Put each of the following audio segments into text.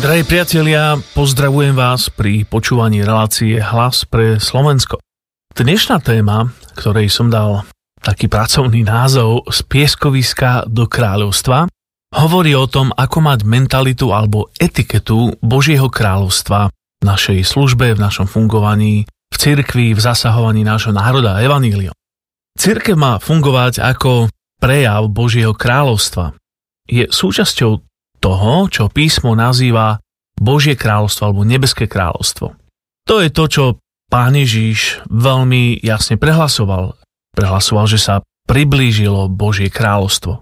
Drahí priatelia, pozdravujem vás pri počúvaní relácie Hlas pre Slovensko. Dnešná téma, ktorej som dal taký pracovný názov Z pieskoviska do kráľovstva, hovorí o tom, ako mať mentalitu alebo etiketu Božieho kráľovstva v našej službe, v našom fungovaní, v cirkvi, v zasahovaní nášho národa a evaníliom. Cirkev má fungovať ako prejav Božieho kráľovstva. Je súčasťou toho, čo písmo nazýva Božie kráľovstvo alebo nebeské kráľovstvo. To je to, čo Pán Ježiš veľmi jasne prehlasoval. Prehlasoval, že sa priblížilo Božie kráľovstvo.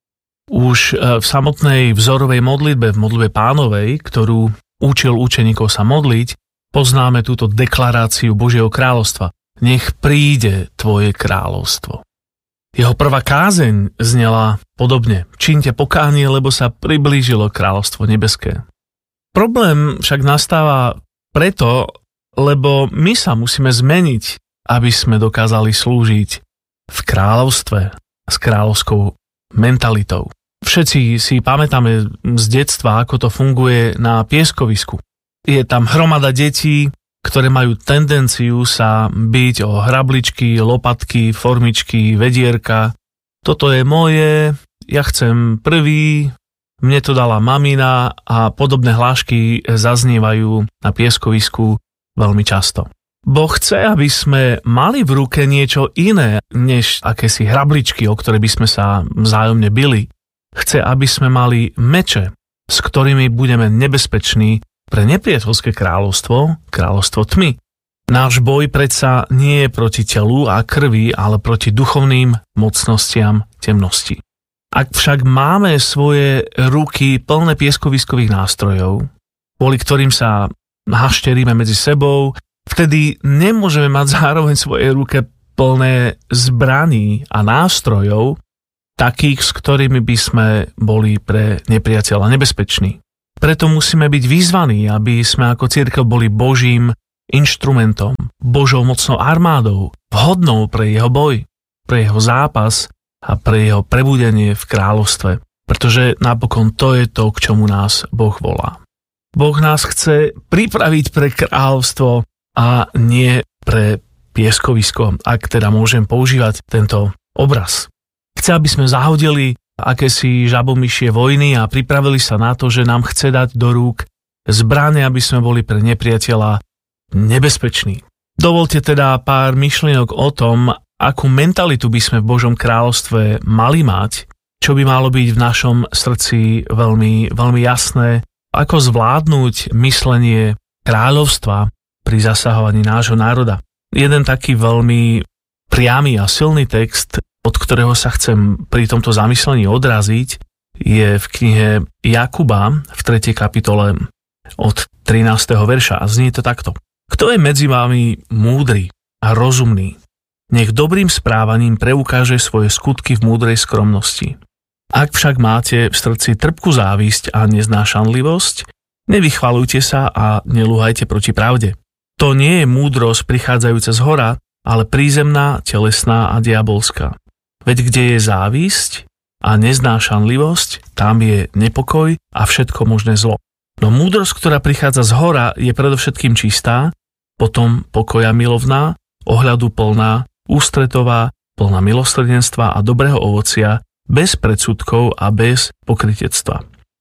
Už v samotnej vzorovej modlitbe, v modlitbe Pánovej, ktorú učil učeníkov sa modliť, poznáme túto deklaráciu Božieho kráľovstva. Nech príde tvoje kráľovstvo. Jeho prvá kázeň znela podobne. Čiňte pokánie, lebo sa priblížilo kráľovstvo nebeské. Problém však nastáva preto, lebo my sa musíme zmeniť, aby sme dokázali slúžiť v kráľovstve s kráľovskou mentalitou. Všetci si pamätáme z detstva, ako to funguje na pieskovisku. Je tam hromada detí, ktoré majú tendenciu sa biť o hrabličky, lopatky, formičky, vedierka. Toto je moje, ja chcem prvý, mne to dala mamina a podobné hlášky zaznievajú na pieskovisku veľmi často. Boh chce, aby sme mali v ruke niečo iné, než akési hrabličky, o ktoré by sme sa vzájomne bili. Chce, aby sme mali meče, s ktorými budeme nebezpeční pre nepriateľské kráľovstvo, kráľovstvo tmy. Náš boj predsa nie je proti telu a krvi, ale proti duchovným mocnostiam temnosti. Ak však máme svoje ruky plné pieskoviskových nástrojov, kvôli ktorým sa hašteríme medzi sebou, vtedy nemôžeme mať zároveň svoje ruke plné zbraní a nástrojov, takých, s ktorými by sme boli pre nepriateľa nebezpeční. Preto musíme byť vyzvaní, aby sme ako cirkev boli Božím inštrumentom, Božou mocnou armádou, vhodnou pre jeho boj, pre jeho zápas a pre jeho prebudenie v kráľovstve. Pretože napokon to je to, k čomu nás Boh volá. Boh nás chce pripraviť pre kráľovstvo a nie pre pieskovisko, ak teda môžem používať tento obraz. Chce, aby sme zahodili akési žabomyšie vojny a pripravili sa na to, že nám chce dať do rúk zbrane, aby sme boli pre nepriateľa nebezpeční. Dovolte teda pár myšlienok o tom, akú mentalitu by sme v Božom kráľovstve mali mať, čo by malo byť v našom srdci veľmi, veľmi jasné, ako zvládnuť myslenie kráľovstva pri zasahovaní nášho národa. Jeden taký veľmi priamy a silný text, od ktorého sa chcem pri tomto zamyslení odraziť, je v knihe Jakuba v 3. kapitole od 13. verša a znie to takto. Kto je medzi vami múdry a rozumný? Nech dobrým správaním preukáže svoje skutky v múdrej skromnosti. Ak však máte v srdci trpkú závisť a neznášanlivosť, nevychvaľujte sa a nelúhajte proti pravde. To nie je múdrosť prichádzajúca z hora, ale prízemná, telesná a diabolská. Veď kde je závisť a neznášanlivosť, tam je nepokoj a všetko možné zlo. No múdrosť, ktorá prichádza z hora, je predovšetkým čistá, potom pokoja milovná, ohľadu plná, ústretová, plná milosrdenstva a dobrého ovocia, bez predsudkov a bez pokrytectva.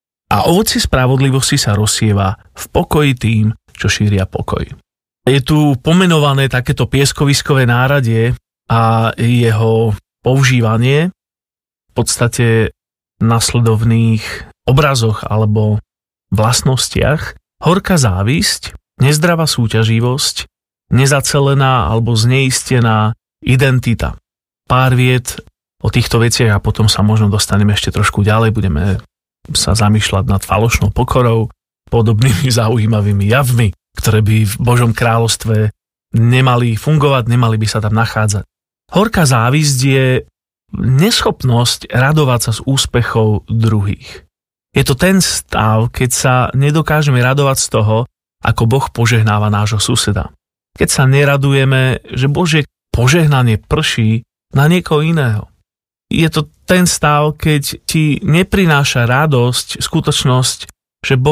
A ovocie spravodlivosti sa rozsieva v pokoji tým, čo šíria pokoj. Je tu pomenované takéto pieskoviskové náradie a jeho používanie v podstate nasledovných obrazoch alebo vlastnostiach: horká závisť, nezdravá súťaživosť, nezacelená alebo zneistená identita. Pár vied o týchto veciach a potom sa možno dostaneme ešte trošku ďalej, budeme sa zamýšľať nad falošnou pokorou, podobnými zaujímavými javmi, ktoré by v Božom kráľovstve nemali fungovať, nemali by sa tam nachádzať. Horká závisť je neschopnosť radovať sa z úspechov druhých. Je to ten stav, keď sa nedokážeme radovať z toho, ako Boh požehnáva nášho suseda. Keď sa neradujeme, že Božie požehnanie prší na niekoho iného. Je to ten stav, keď ti neprináša radosť skutočnosť, že Boh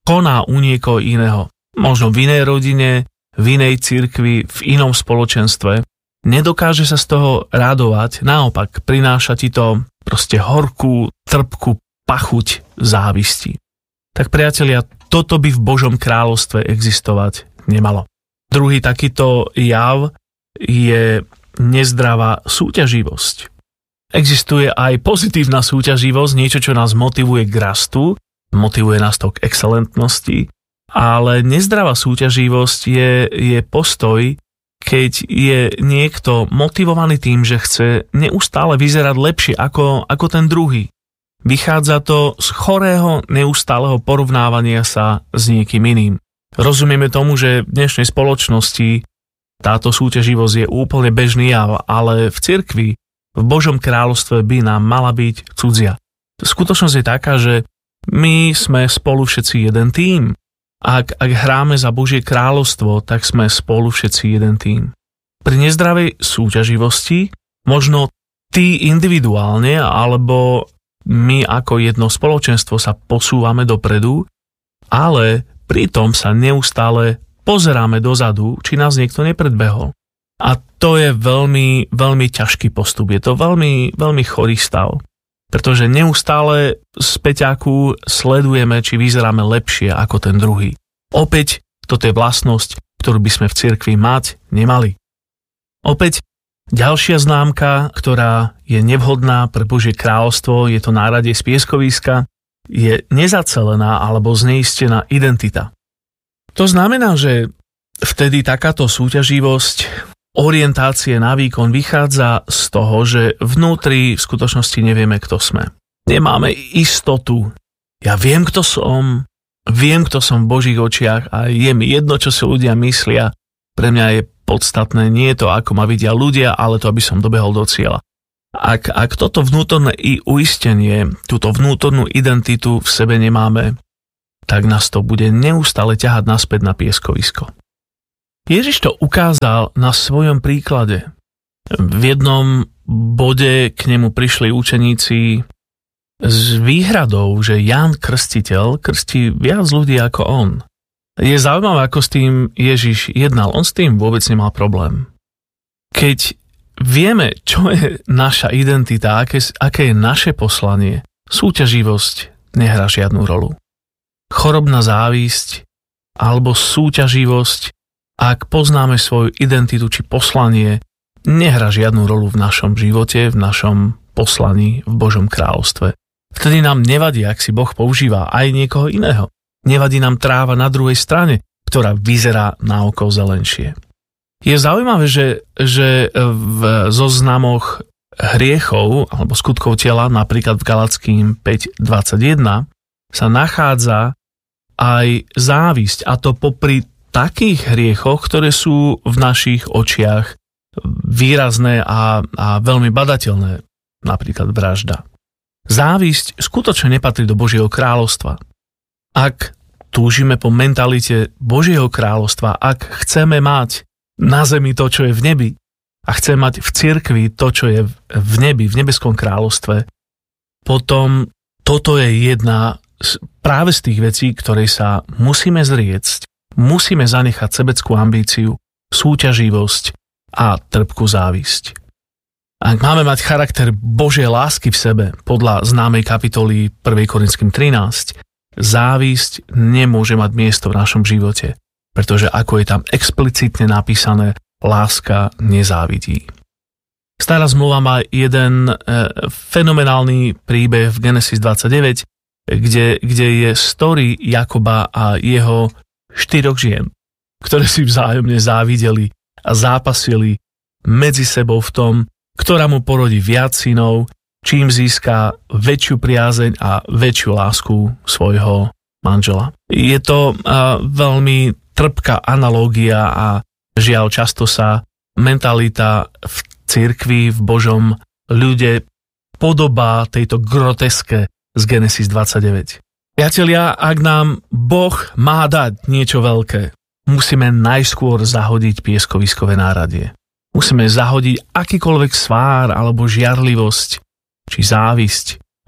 koná u niekoho iného. Možno v inej rodine, v inej cirkvi, v inom spoločenstve. Nedokáže sa z toho radovať, naopak prináša ti to proste horkú, trpkú pachuť závisti. Tak priatelia, toto by v Božom kráľovstve existovať nemalo. Druhý takýto jav je nezdravá súťaživosť. Existuje aj pozitívna súťaživosť, niečo, čo nás motivuje k rastu, motivuje nás to k excelentnosti, ale nezdravá súťaživosť je postoj, keď je niekto motivovaný tým, že chce neustále vyzerať lepšie ako ten druhý. Vychádza to z chorého, neustáleho porovnávania sa s niekým iným. Rozumieme tomu, že v dnešnej spoločnosti táto súťaživosť je úplne bežný jav, ale v cirkvi, v Božom kráľovstve by nám mala byť cudzia. Skutočnosť je taká, že my sme spolu všetci jeden tím. Ak hráme za Božie kráľovstvo, tak sme spolu všetci jeden tím. Pri nezdravej súťaživosti možno ty individuálne alebo my ako jedno spoločenstvo sa posúvame dopredu, ale pritom sa neustále pozeráme dozadu, či nás niekto nepredbehol. A to je veľmi, veľmi ťažký postup. Je to veľmi, veľmi chorý stav. Pretože neustále z peťáku sledujeme, či vyzeráme lepšie ako ten druhý. Opäť, toto je vlastnosť, ktorú by sme v cirkvi mať nemali. Opäť, ďalšia známka, ktorá je nevhodná pre Božie kráľovstvo, je to náradie z pieskovíska, je nezacelená alebo zneistená identita. To znamená, že vtedy takáto súťaživosť, orientácie na výkon vychádza z toho, že vnútri v skutočnosti nevieme, kto sme. Nemáme istotu. Ja viem, kto som v Božích očiach a je mi jedno, čo si ľudia myslia. Pre mňa je podstatné nie to, ako ma vidia ľudia, ale to, aby som dobehol do cieľa. Ak toto vnútorné uistenie, túto vnútornú identitu v sebe nemáme, tak nás to bude neustále ťahať naspäť na pieskovisko. Ježiš to ukázal na svojom príklade. V jednom bode k nemu prišli učeníci s výhradou, že Ján Krstiteľ krstí viac ľudí ako on. Je zaujímavé, ako s tým Ježiš jednal. On s tým vôbec nemal problém. Keď vieme, čo je naša identita, aké je naše poslanie, súťaživosť nehrá žiadnu rolu. Chorobná závisť alebo súťaživosť, ak poznáme svoju identitu či poslanie, nehrá žiadnu rolu v našom živote, v našom poslaní v Božom kráľovstve. Vtedy nám nevadí, ak si Boh používa aj niekoho iného. Nevadí nám tráva na druhej strane, ktorá vyzerá na oko zelenšie. Je zaujímavé, že v zoznamoch hriechov alebo skutkov tela, napríklad v Galackým 5.21, sa nachádza aj závisť, a to popri takých hriechoch, ktoré sú v našich očiach výrazné a veľmi badateľné, napríklad vražda. Závisť skutočne nepatrí do Božieho kráľovstva. Ak túžime po mentalite Božieho kráľovstva, ak chceme mať na zemi to, čo je v nebi, a chceme mať v cirkvi to, čo je v nebi, v nebeskom kráľovstve, potom toto je jedna práve z tých vecí, ktorej sa musíme zriecť. Musíme zanechať sebeckú ambíciu, súťaživosť a trpkú závisť. Ak máme mať charakter Božej lásky v sebe, podľa známej kapitoly 1. Korinským 13, závisť nemôže mať miesto v našom živote, pretože ako je tam explicitne napísané, láska nezávidí. Stará zmluva má jeden fenomenálny príbeh v Genesis 29, kde je story Jakoba a jeho 4 žien, ktoré si vzájomne závideli a zápasili medzi sebou v tom, ktorá mu porodí viac synov, čím získa väčšiu priazeň a väčšiu lásku svojho manžela. Je to veľmi trpká analógia a žiaľ často sa mentalita v cirkvi, v Božom ľude podobá tejto groteske z Genesis 29. Priatelia, ak nám Boh má dať niečo veľké, musíme najskôr zahodiť pieskoviskové náradie. Musíme zahodiť akýkoľvek svár alebo žiarlivosť či závisť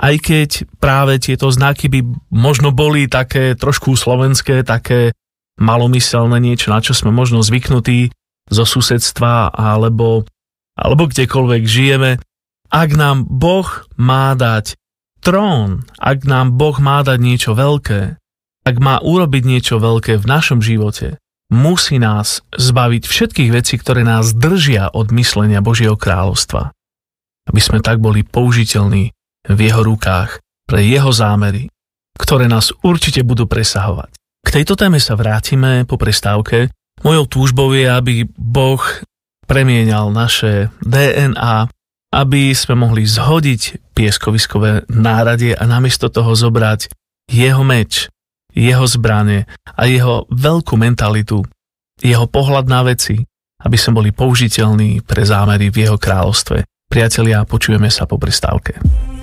aj keď práve tieto znaky by možno boli také trošku slovenské, také malomyselné, niečo, na čo sme možno zvyknutí zo susedstva alebo kdekoľvek žijeme. Ak nám Boh má dať trón, ak nám Boh má dať niečo veľké, ak má urobiť niečo veľké v našom živote, musí nás zbaviť všetkých vecí, ktoré nás držia od myslenia Božieho kráľovstva. Aby sme tak boli použiteľní v jeho rukách pre jeho zámery, ktoré nás určite budú presahovať. K tejto téme sa vrátime po prestávke. Mojou túžbou je, aby Boh premieňal naše DNA, aby sme mohli zhodiť pieskoviskové náradie a namiesto toho zobrať jeho meč, jeho zbrane a jeho veľkú mentalitu, jeho pohľad na veci, aby sme boli použiteľní pre zámery v jeho kráľovstve. Priatelia, počujeme sa po prestávke.